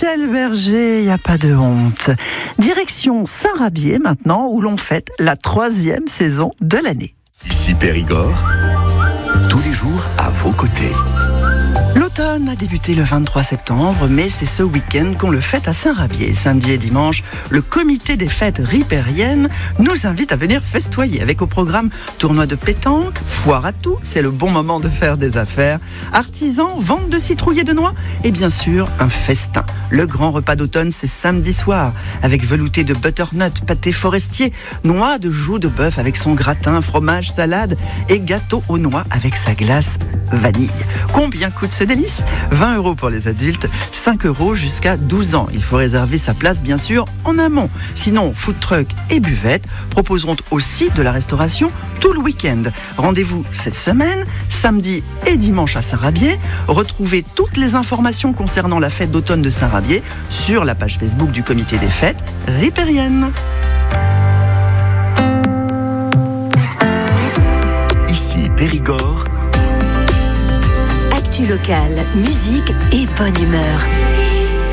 Michel Berger, il n'y a pas de honte. Direction Saint-Rabier maintenant, où l'on fête la 3e saison de l'année. Ici Périgord, tous les jours à vos côtés. L'automne a débuté le 23 septembre, mais c'est ce week-end qu'on le fête à Saint-Rabier. Samedi et dimanche, le comité des fêtes ripériennes nous invite à venir festoyer avec au programme tournoi de pétanque, foire à tout, c'est le bon moment de faire des affaires, artisans, vente de citrouilles et de noix et bien sûr un festin. Le grand repas d'automne, c'est samedi soir avec velouté de butternut, pâté forestier, noix de joues de bœuf avec son gratin, fromage, salade et gâteau aux noix avec sa glace vanille. Combien coûte ce délice ? 20 € pour les adultes, 5 € jusqu'à 12 ans. Il faut réserver sa place bien sûr en amont. Sinon, food truck et buvette proposeront aussi de la restauration tout le week-end. Rendez-vous cette semaine, samedi et dimanche à Saint-Rabier. Retrouvez toutes les informations concernant la fête d'automne de Saint-Rabier sur la page Facebook du comité des fêtes ripériennes. Ici Périgord. Actu locale, musique et bonne humeur.